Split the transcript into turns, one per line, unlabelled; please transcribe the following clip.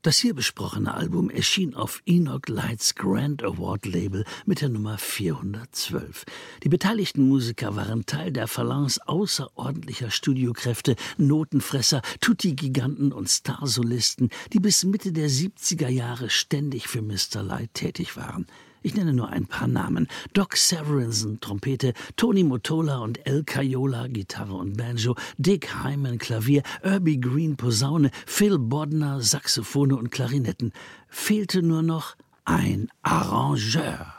Das hier besprochene Album erschien auf Enoch Lights Grand Award Label mit der Nummer 412. Die beteiligten Musiker waren Teil der Phalanx außerordentlicher Studiokräfte, Notenfresser, Tutti-Giganten und Starsolisten, die bis Mitte der 70er Jahre ständig für Mr. Light tätig waren. Ich nenne nur ein paar Namen. Doc Severinsen, Trompete, Tony Mottola und El Caiola, Gitarre und Banjo, Dick Hyman, Klavier, Urbie Green, Posaune, Phil Bodnar, Saxophone und Klarinetten. Fehlte nur noch ein Arrangeur.